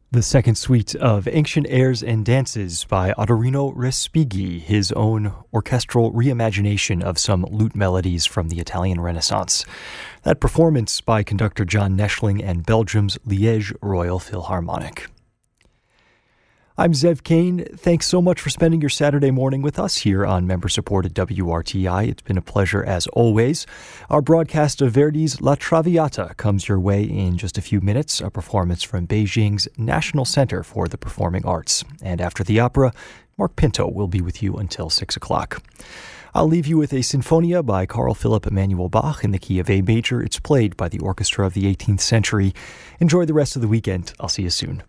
The second suite of Ancient Airs and Dances by Ottorino Respighi, his own orchestral reimagination of some lute melodies from the Italian Renaissance. That performance by conductor John Neschling and Belgium's Liège Royal Philharmonic. I'm Zev Kane. Thanks so much for spending your Saturday morning with us here on member-supported WRTI. It's been a pleasure as always. Our broadcast of Verdi's La Traviata comes your way in just a few minutes, a performance from Beijing's National Center for the Performing Arts. And after the opera, Mark Pinto will be with you until 6 o'clock. I'll leave you with a Sinfonia by Carl Philipp Emanuel Bach in the key of A major. It's played by the Orchestra of the 18th Century. Enjoy the rest of the weekend. I'll see you soon.